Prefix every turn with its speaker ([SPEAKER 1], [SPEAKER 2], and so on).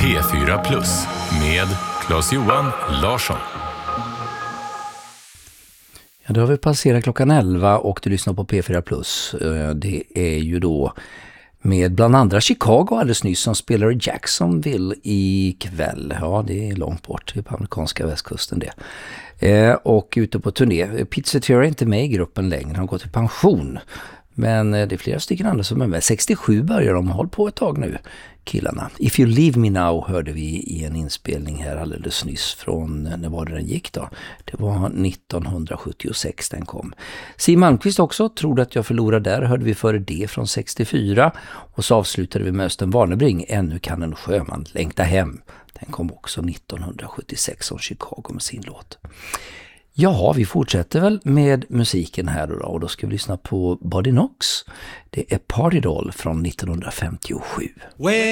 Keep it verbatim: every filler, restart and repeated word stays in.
[SPEAKER 1] P fyra Plus med Claes-Johan Larsson.
[SPEAKER 2] Ja, då har vi passerat klockan elva och du lyssnar på P fyra Plus. Det är ju då med bland andra Chicago alldeles nyss som spelar i Jacksonville ikväll. Ja, det är långt bort på amerikanska västkusten det. Eh, och ute på turné. Pete Sematera är inte med i gruppen längre, han har gått i pension. Men det är flera stycken andra som är med. sextiosju börjar de, håll på ett tag nu, killarna. If You Leave Me Now hörde vi i en inspelning här alldeles nyss från, när var det den gick då? Det var nittonhundrasjuttiosex den kom. Siw Malmkvist också, Trodde att jag förlorade där, hörde vi före det från sextiofyra. Och så avslutade vi med Östen Warnerbring, Ännu kan en sjöman längta hem. Den kom också nittonhundrasjuttiosex som Chicago med sin låt. Ja, vi fortsätter väl med musiken här då, och då ska vi lyssna på Body Knox. Det är Party Doll från nittonhundrafemtiosju.